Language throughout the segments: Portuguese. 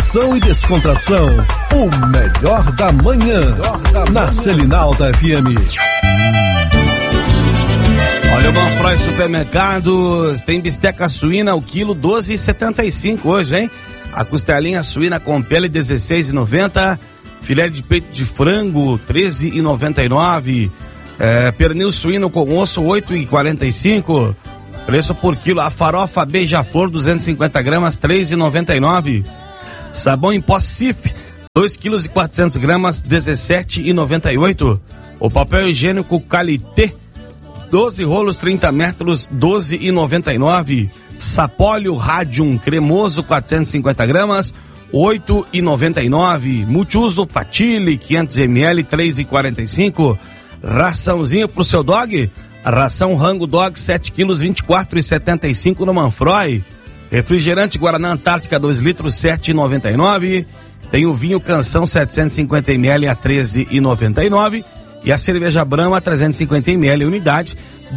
Informação e descontração. O melhor da manhã. Na Selinalta FM. Olha, o Manfroy Supermercados tem bisteca suína ao quilo 12,75 hoje, hein? A costelinha suína com pele 16,90, filé de peito de frango 13,99, pernil suíno com osso 8,45, preço por quilo. A farofa beija-flor 250 gramas 3,99, sabão em pó Cif 2 quilos e 400 gramas 17,98, o papel higiênico Qualité 12 rolos 30 metros 12,99, sapólio Radium cremoso 450 gramas 8,99, multiuso Fatile 500 ml 3,45, raçãozinho pro seu dog, a ração Rango Dog 7 quilos 24,75 no Manfroy. Refrigerante Guaraná Antártica 2 litros 7,99, tem o vinho Canção 750 ml a 13,99 e a cerveja Brahma 350 ml unidade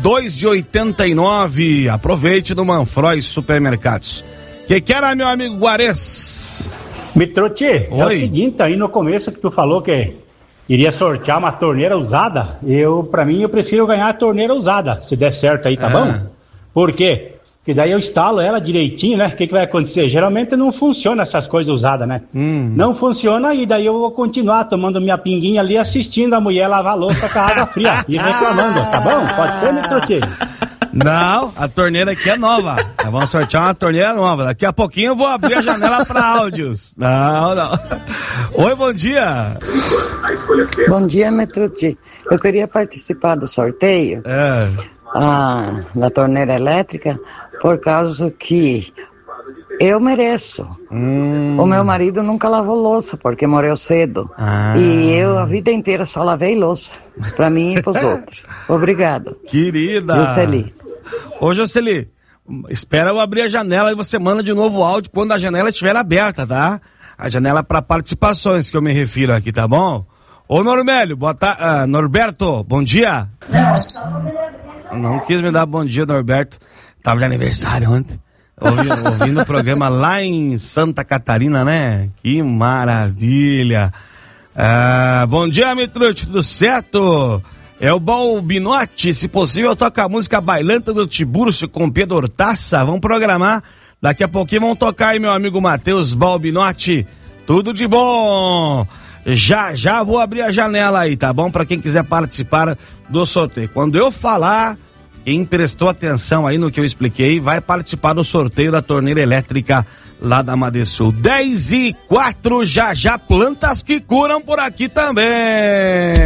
2,89. Aproveite no Manfroy Supermercados. Que era, meu amigo Guarez? Mitruti, é o seguinte, aí no começo que tu falou que iria sortear uma torneira usada, pra mim eu prefiro ganhar a torneira usada, se der certo aí, tá bom? Por quê? Porque daí eu instalo ela direitinho, né? O que vai acontecer? Geralmente não funciona essas coisas usadas, né? Não funciona e daí eu vou continuar tomando minha pinguinha ali, assistindo a mulher lavar a louça com a água fria e reclamando, tá bom? Pode ser, Mitruti? Não, a torneira aqui é nova. Nós vamos sortear uma torneira nova. Daqui a pouquinho eu vou abrir a janela para áudios. Não. Oi, bom dia. Bom dia, Mitruti. Eu queria participar do sorteio da torneira elétrica por causa que eu mereço. O meu marido nunca lavou louça porque morreu cedo. E eu a vida inteira só lavei louça. Pra mim e pros outros. Obrigado. Querida. Jocely. Ô, Jocely, espera eu abrir a janela e você manda de novo o áudio quando a janela estiver aberta, tá? A janela para participações que eu me refiro aqui, tá bom? Ô, Normélio, Norberto, bom dia. Não quis me dar bom dia, Norberto. Tava de aniversário ontem. Ouvindo o programa lá em Santa Catarina, né? Que maravilha. Bom dia, Mitruti, tudo certo? É o Balbinotti, se possível toca a música Bailanta do Tiburcio com Pedro Hortaça. Vamos programar, daqui a pouquinho vão tocar aí, meu amigo Matheus Balbinotti. Tudo de bom. Já vou abrir a janela aí, tá bom? Pra quem quiser participar do sorteio. Quando eu falar, quem prestou atenção aí no que eu expliquei, vai participar do sorteio da torneira elétrica lá da Madesul. 10:04, já plantas que curam por aqui também.